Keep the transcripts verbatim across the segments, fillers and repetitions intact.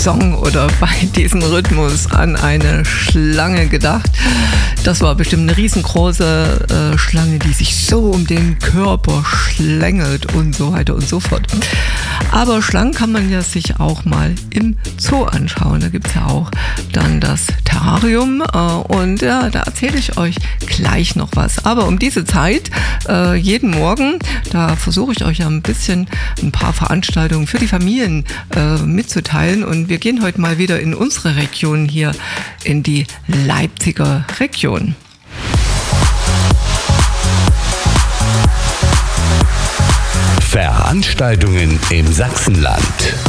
Song oder bei diesem Rhythmus an eine Schlange gedacht. Das war bestimmt eine riesengroße äh, Schlange, die sich so um den Körper schlängelt und so weiter und so fort. Aber Schlangen kann man ja sich auch mal im Zoo anschauen. Da gibt es ja auch dann das Terrarium äh, und ja, da erzähle ich euch gleich noch was. Aber um diese Zeit, äh, jeden Morgen, da versuche ich euch ja ein bisschen ein paar Veranstaltungen für die Familien äh, mitzuteilen. Und wir gehen heute mal wieder in unsere Region hier, in die Leipziger Region. Veranstaltungen im Sachsenland.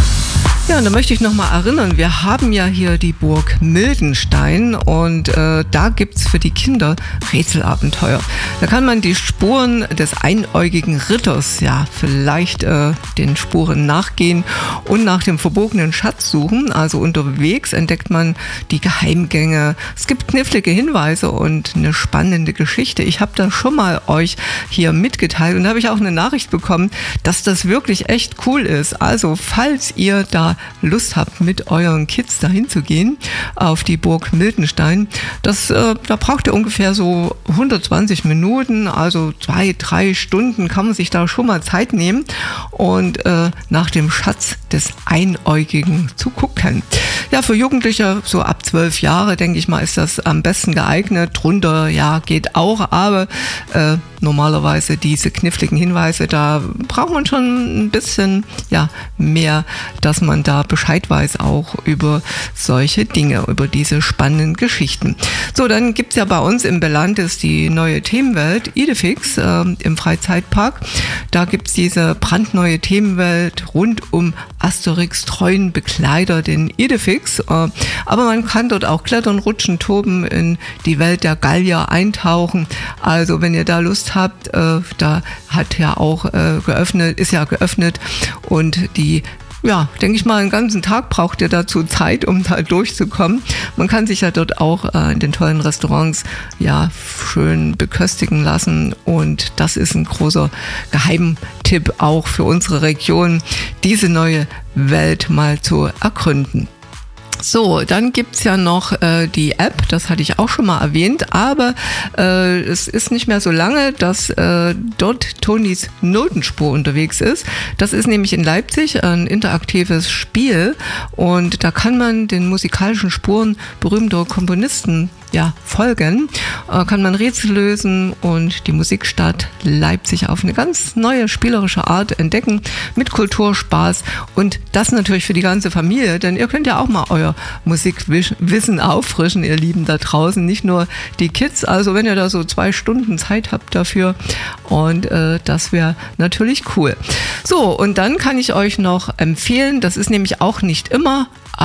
Ja, und da möchte ich nochmal erinnern, wir haben ja hier die Burg Mildenstein und äh, da gibt's für die Kinder Rätselabenteuer. Da kann man die Spuren des einäugigen Ritters, ja, vielleicht äh, den Spuren nachgehen und nach dem verbogenen Schatz suchen. Also unterwegs entdeckt man die Geheimgänge. Es gibt knifflige Hinweise und eine spannende Geschichte. Ich habe da schon mal euch hier mitgeteilt und da habe ich auch eine Nachricht bekommen, dass das wirklich echt cool ist. Also falls ihr da Lust habt, mit euren Kids dahin zu gehen auf die Burg Mildenstein, das, äh, da braucht ihr ungefähr so hundertzwanzig Minuten, also zwei, drei Stunden kann man sich da schon mal Zeit nehmen und äh, nach dem Schatz des Einäugigen zu gucken. Ja, für Jugendliche so ab zwölf Jahre, denke ich mal, ist das am besten geeignet. Drunter, ja, geht auch, aber äh, normalerweise diese kniffligen Hinweise, da braucht man schon ein bisschen ja, mehr, dass man da Bescheid weiß auch über solche Dinge, über diese spannenden Geschichten. So, dann gibt's ja bei uns im Belantes die neue Themenwelt Idefix äh, im Freizeitpark. Da gibt's diese brandneue Themenwelt rund um Asterix treuen Begleiter, den Idefix. Äh, aber man kann dort auch klettern, rutschen, toben, in die Welt der Gallier eintauchen. Also wenn ihr da Lust habt, äh, da hat ja auch äh, geöffnet, ist ja geöffnet und die ja, denke ich mal, einen ganzen Tag braucht ihr dazu Zeit, um da durchzukommen. Man kann sich ja dort auch äh, in den tollen Restaurants ja schön beköstigen lassen und das ist ein großer Geheimtipp auch für unsere Region, diese neue Welt mal zu ergründen. So, dann gibt's ja noch äh, die App, das hatte ich auch schon mal erwähnt, aber äh, es ist nicht mehr so lange, dass äh, dort Tonis Notenspur unterwegs ist. Das ist nämlich in Leipzig ein interaktives Spiel und da kann man den musikalischen Spuren berühmter Komponisten ja, folgen, äh, kann man Rätsel lösen und die Musikstadt Leipzig auf eine ganz neue spielerische Art entdecken, mit Kulturspaß und das natürlich für die ganze Familie, denn ihr könnt ja auch mal euer Musikwissen auffrischen, ihr Lieben da draußen, nicht nur die Kids, also wenn ihr da so zwei Stunden Zeit habt dafür und äh, das wäre natürlich cool. So, und dann kann ich euch noch empfehlen, das ist nämlich auch nicht immer,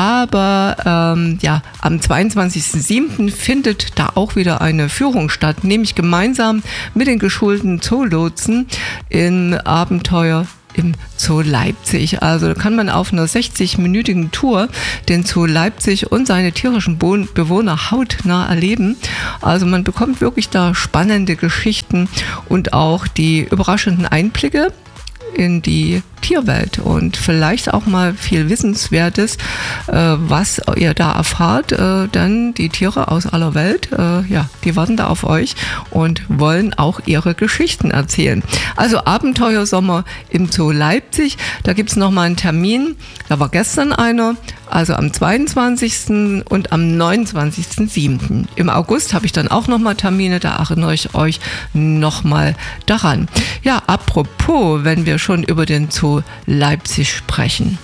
aber ähm, ja, am zweiundzwanzigsten siebten findet da auch wieder eine Führung statt, nämlich gemeinsam mit den geschulten Zoolotsen in Abenteuer im Zoo Leipzig. Also da kann man auf einer sechzig-minütigen Tour den Zoo Leipzig und seine tierischen Bewohner hautnah erleben. Also man bekommt wirklich da spannende Geschichten und auch die überraschenden Einblicke in die Tierwelt und vielleicht auch mal viel Wissenswertes, äh, was ihr da erfahrt, äh, denn die Tiere aus aller Welt, äh, ja, die warten da auf euch und wollen auch ihre Geschichten erzählen. Also Abenteuersommer im Zoo Leipzig, da gibt's noch mal einen Termin, da war gestern einer, also am zweiundzwanzigsten und am neunundzwanzigsten siebten Im August habe ich dann auch noch mal Termine, da erinnere ich euch noch mal daran. Ja, apropos, wenn wir schon über den Zoo Leipzig sprechen.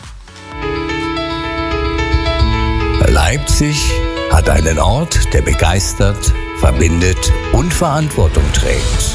Leipzig hat einen Ort, der begeistert, verbindet und Verantwortung trägt.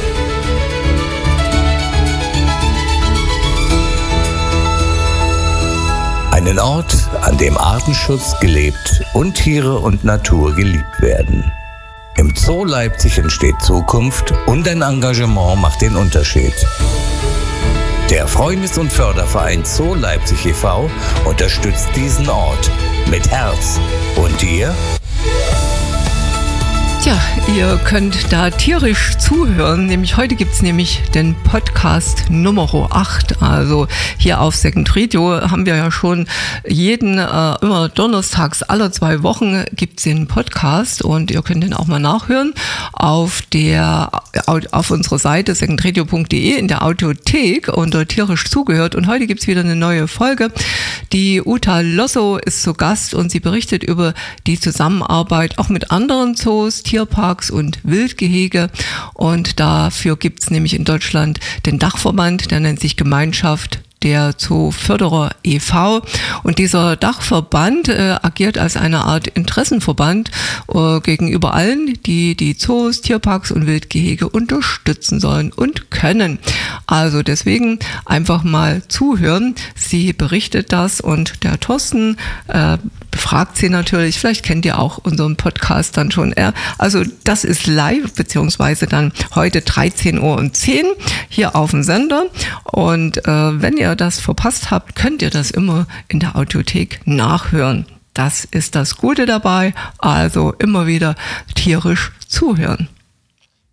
Einen Ort, an dem Artenschutz gelebt und Tiere und Natur geliebt werden. Im Zoo Leipzig entsteht Zukunft und ein Engagement macht den Unterschied. Der Freundes- und Förderverein Zoo Leipzig e V unterstützt diesen Ort mit Herz. Und ihr? Tja, ihr könnt da tierisch zuhören, nämlich heute gibt es nämlich den Podcast Nummer acht, also hier auf Second Radio haben wir ja schon jeden, äh, immer donnerstags alle zwei Wochen gibt es den Podcast und ihr könnt den auch mal nachhören auf der, auf unserer Seite second radio punkt de in der Audiothek unter tierisch zugehört und heute gibt es wieder eine neue Folge. Die Uta Losso ist zu Gast und sie berichtet über die Zusammenarbeit auch mit anderen Zoos, Tierparks und Wildgehege und dafür gibt es nämlich in Deutschland den Dachverband, der nennt sich Gemeinschaft der Zooförderer e V und dieser Dachverband äh, agiert als eine Art Interessenverband äh, gegenüber allen, die die Zoos, Tierparks und Wildgehege unterstützen sollen und können. Also deswegen einfach mal zuhören. Sie berichtet das und der Thorsten äh, befragt sie natürlich. Vielleicht kennt ihr auch unseren Podcast dann schon. Also das ist live, beziehungsweise dann heute dreizehn Uhr und zehn hier auf dem Sender. Und äh, wenn ihr das verpasst habt, könnt ihr das immer in der Audiothek nachhören. Das ist das Gute dabei. Also immer wieder tierisch zuhören.